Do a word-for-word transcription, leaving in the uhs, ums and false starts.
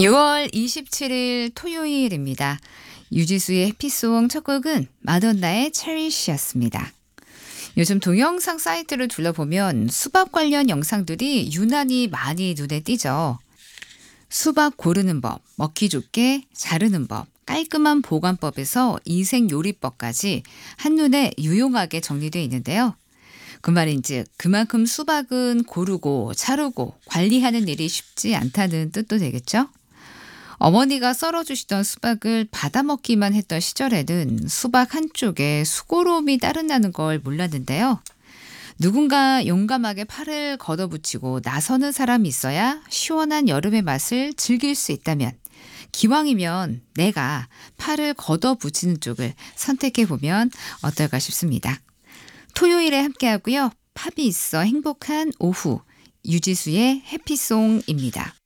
유월 이십칠일 토요일입니다. 유지수의 해피송 첫 곡은 마돈나의 체리시였습니다. 요즘 동영상 사이트를 둘러보면 수박 관련 영상들이 유난히 많이 눈에 띄죠. 수박 고르는 법, 먹기 좋게 자르는 법, 깔끔한 보관법에서 이색 요리법까지 한눈에 유용하게 정리되어 있는데요. 그 말인즉 그만큼 수박은 고르고 자르고 관리하는 일이 쉽지 않다는 뜻도 되겠죠. 어머니가 썰어주시던 수박을 받아먹기만 했던 시절에는 수박 한쪽에 수고로움이 따른다는 걸 몰랐는데요. 누군가 용감하게 팔을 걷어붙이고 나서는 사람이 있어야 시원한 여름의 맛을 즐길 수 있다면 기왕이면 내가 팔을 걷어붙이는 쪽을 선택해보면 어떨까 싶습니다. 토요일에 함께하고요. 팝이 있어 행복한 오후 유지수의 해피송입니다.